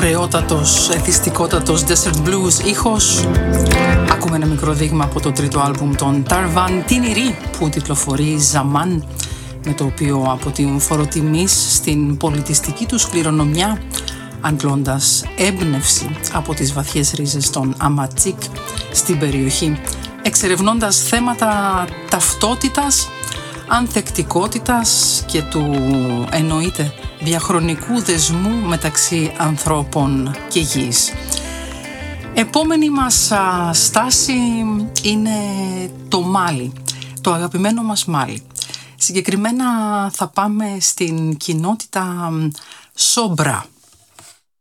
ωραιότατος, εθιστικότατος Desert Blues ήχος. Ακούμε ένα μικρό δείγμα από το τρίτο άλμπουμ των Tarvan Tiniri που τιτλοφορεί Zaman, με το οποίο από την φοροτιμής στην πολιτιστική τους κληρονομιά, αντλώντας έμπνευση από τις βαθιές ρίζες των Αματσίκ στην περιοχή, εξερευνώντας θέματα ταυτότητας, ανθεκτικότητας και του εννοείται διαχρονικού δεσμού μεταξύ ανθρώπων και γης. Επόμενη μας στάση είναι το Μάλι, το αγαπημένο μας Μάλι. Συγκεκριμένα θα πάμε στην κοινότητα Σόμπρα.